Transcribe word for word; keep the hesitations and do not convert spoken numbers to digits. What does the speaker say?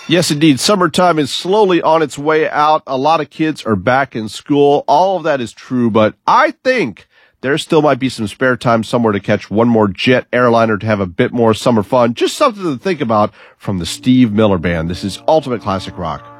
Yes, indeed. Summertime is slowly on its way out. A lot of kids are back in school. All of that is true, but I think there still might be some spare time somewhere to catch one more jet airliner to have a bit more summer fun. Just something to think about from the Steve Miller Band. This is Ultimate Classic Rock.